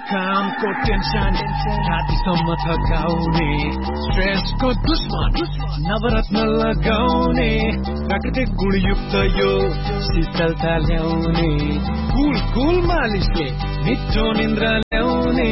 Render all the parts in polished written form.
कामको टेन्सन छातीसम्म थकाउने स्ट्रेसको दुश्मन नवरत्न लगाउने प्राकृतिक गुणयुक्त यो शीतलता ल्याउने कुल मालिसले मिठो निन्द्रा ल्याउने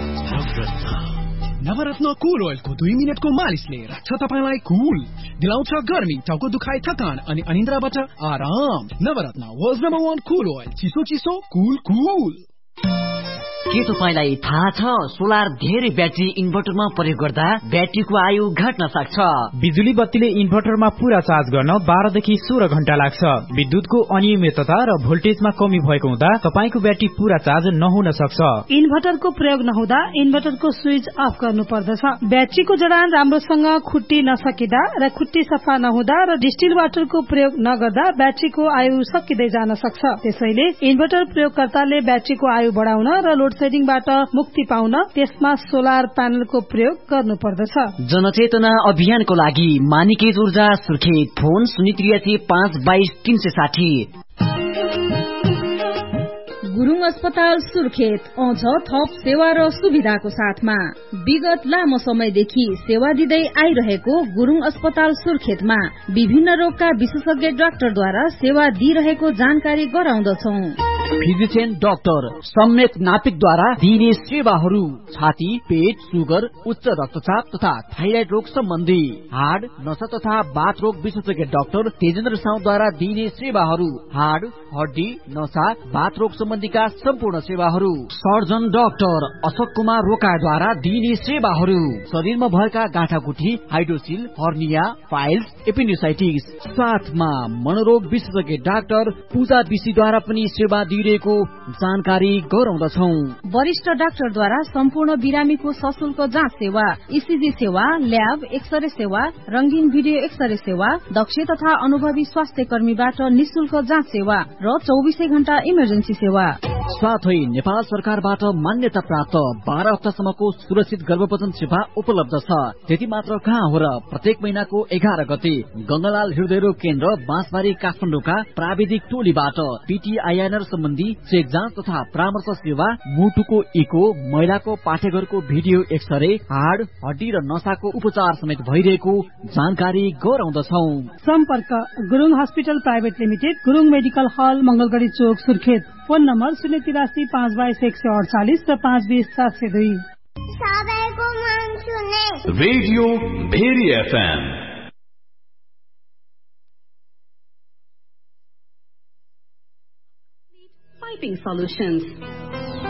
नवरत्न कुल ओइलको 2 मिनेटको मालिसले राख्छ तपाईलाई कुल, दिलाउँछ गर्मी, टाउको दुखाइ, थकान अनि अनिन्द्राबाट आराम। नवरत्न वर्ल्ड नम्बर 1 कुल ओइल, चिसो कुल। के तपाईलाई थाहा छ सोलर धेरै ब्याट्री इन्भर्टरमा प्रयोग गर्दा ब्याट्रीको आयु घट्न सक्छ। बिजुली बत्तीले इन्भर्टरमा पूरा चार्ज गर्न 12 देखि 16 घण्टा लाग्छ। विद्युतको अनियमितता र भोल्टेजमा कमी भएको हुँदा तपाईको ब्याट्री पूरा चार्ज नहुन सक्छ। इन्भर्टरको प्रयोग नहुँदा इन्भर्टरको स्विच अफ गर्नु पर्दछ। ब्याट्रीको जडान राम्रोसँग खुट्टी नसकिदा र खुट्टी सफा नहुँदा र डिस्टिल वाटरको प्रयोग नगर्दा ब्याट्रीको आयु सकिँदै जान सक्छ। त्यसैले इन्भर्टर प्रयोगकर्ताले ब्याट्रीको आयु बढाउन र लोड सेडिङबाट मुक्ति पाउन त्यसमा सोलर प्यानलको प्रयोग गर्नुपर्दछ। जनचेतना अभियानको लागि मानिकेज ऊर्जा सुर्खेत, फोन 083 522 360। गुरुङ अस्पताल सुर्खेत आउँछ थप सेवा र सुविधाको साथमा। विगत लामो समयदेखि सेवा दिँदै आइरहेको गुरुङ अस्पताल सुर्खेतमा विभिन्न रोगका विशेषज्ञ डाक्टरद्वारा सेवा दिइरहेको जानकारी गराउँदछौ। फिजिशियन डाक्टर सम्यक नापिकद्वारा दिइने सेवाहरू छाती, पेट, सुगर, उच्च रक्तचाप तथा थाइराइड रोग सम्बन्धी, हाड, नसा तथा बाथ रोग विशेषज्ञ डाक्टर तेजेन्द्र साउद्वारा दिइने सेवाहरू, हाड, हड्डी, नसा, बाथ रोग सम्बन्धीका सम्पूर्ण सेवाहरू, सर्जन डाक्टर अशोक कुमार रोकाद्वारा दिइने सेवाहरू, शरीरमा भएका गाँठागुठी, हाइड्रोसिल, हर्निया, फाइल्स, एपेन्डिसाइटिस, साथमा मनोरोग विशेषज्ञ डाक्टर पूजा विशीद्वारा पनि सेवा दिइरहेको जानकारी गराउँदछौ। वरिष्ठ डाक्टरद्वारा सम्पूर्ण बिरामीको सशुल्क जाँच सेवा, इसिजी सेवा, ल्याब, एक्सरे सेवा, रंगीन भिडियो एक्सरे सेवा, दक्ष तथा अनुभवी स्वास्थ्य कर्मीबाट निशुल्क जाँच सेवा र 24 घण्टा इमर्जेन्सी सेवा। साथै नेपाल सरकारबाट मान्यता प्राप्त 12 हप्तासम्मको सुरक्षित गर्भपतन सेवा उपलब्ध छ। त्यति मात्र कहाँ हो र प्रत्येक महिनाको 11 गते गंगालाल हृदय रोग केन्द्र बाँसबारी काठमाडौँका प्राविधिक टोलीबाट पीटीआईएनआर सम्बन्धी चेक जाँच तथा परामर्श सेवा, मुटुको इको, महिलाको पाठेघरको भिडियो एक्सरे, हाड, हड्डी र नसाको उपचार समेत भइरहेको जानकारी गराउँदछौ। सम्पर्क Gurung hospital private limited, Gurung medical हल, मंगलगढ़ी चोक, सुर्खेत। फोन नम्बर 083 522 148 र 520 702। Radio very FM Piping Solutions